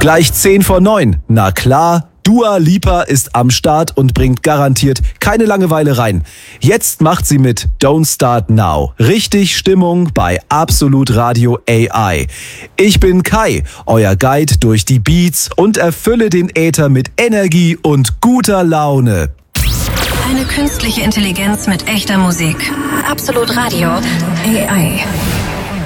Gleich 10 vor 9. Na klar, Dua Lipa ist am Start und bringt garantiert keine Langeweile rein. Jetzt macht sie mit Don't Start Now richtig Stimmung bei Absolut Radio AI. Ich bin Kai, euer Guide durch die Beats und erfülle den Äther mit Energie und guter Laune. Eine künstliche Intelligenz mit echter Musik. Absolut Radio AI.